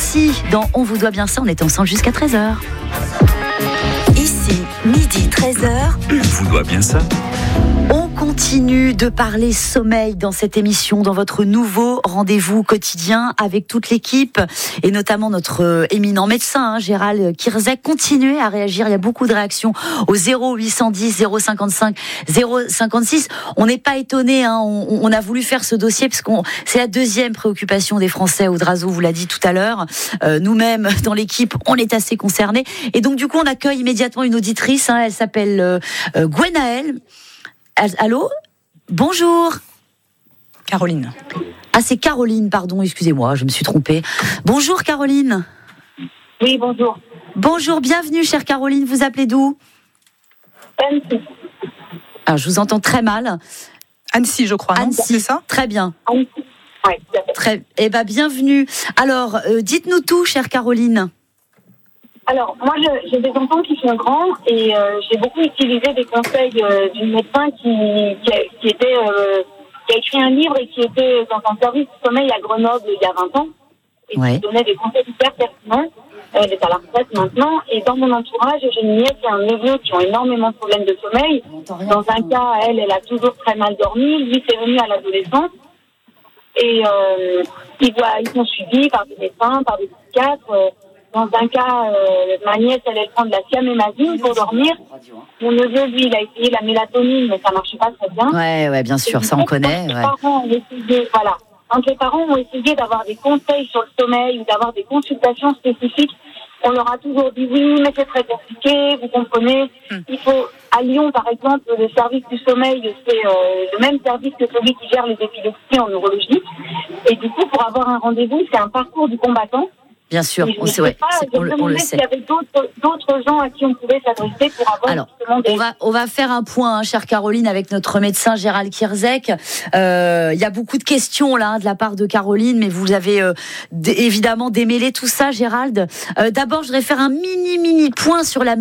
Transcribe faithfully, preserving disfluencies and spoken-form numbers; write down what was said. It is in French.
Ici, dans On vous doit bien ça, on est ensemble jusqu'à treize heures. Ici, midi treize heures. On vous doit bien ça. On continue de parler sommeil dans cette émission, dans votre nouveau rendez-vous quotidien avec toute l'équipe et notamment notre euh, éminent médecin, hein, Gérald Kierzek. Continuez à réagir, il y a beaucoup de réactions au zéro huit cent dix zéro cinquante-cinq zéro cinquante-six. On n'est pas étonné, hein, on, on a voulu faire ce dossier parce que c'est la deuxième préoccupation des Français. Audrazo vous l'a dit tout à l'heure. Euh, nous-mêmes, dans l'équipe, on est assez concernés. Et donc du coup, on accueille immédiatement une auditrice, hein, elle s'appelle euh, euh, Gwenaëlle. Allô ? Bonjour. Caroline. Ah, c'est Caroline, pardon, excusez-moi, je me suis trompée. Bonjour Caroline. Oui, bonjour. Bonjour, bienvenue chère Caroline, vous appelez d'où ? Annecy. Alors, je vous entends très mal. Annecy, je crois, non ? Annecy, C'est ça ? très bien. Annecy. Oui, tout à fait. Très, eh ben, bienvenue. Alors, euh, dites-nous tout, chère Caroline. Alors, moi, je, j'ai des enfants qui sont grands et euh, j'ai beaucoup utilisé des conseils euh, d'une médecin qui, qui, a, qui, était, euh, qui a écrit un livre et qui était dans un service de sommeil à Grenoble il y a vingt ans et Ouais. qui donnait des conseils hyper pertinents. Elle est à la retraite maintenant et dans mon entourage, j'ai une nièce et un neveu qui ont énormément de problèmes de sommeil. Dans un cas, elle, elle a toujours très mal dormi. Lui, c'est venu à l'adolescence et euh, ils, voient, ils sont suivis par des médecins, par des psychiatres. Euh, Dans un cas, euh, ma nièce, elle, elle prend de la siamémazine pour dormir. Mon neveu, lui, il a essayé la mélatonine, mais ça marchait pas très bien. Ouais, ouais, bien sûr, ça on connaît. Quand les Ouais. parents ont essayé, voilà, quand les parents ont essayé d'avoir des conseils sur le sommeil ou d'avoir des consultations spécifiques, on leur a toujours dit oui, mais c'est très compliqué, vous comprenez. Mm. Il faut, à Lyon, par exemple, le service du sommeil, c'est euh, le même service que celui qui gère les épilepsies en neurologie. Et du coup, pour avoir un rendez-vous, c'est un parcours du combattant. Bien sûr, Et je on, ne sait, sais ouais, pas, c'est- je on, me le- on le demandais sait. s'il y avait d'autres, d'autres gens à qui on pouvait s'adresser pour avoir Alors, justement des... on va, on va faire un point, hein, chère Caroline, avec notre médecin Gérald Kierzek. Euh, il y a beaucoup de questions là, hein, de la part de Caroline, mais vous avez euh, d- évidemment démêlé tout ça, Gérald. Euh, d'abord, je voudrais faire un mini, mini point sur la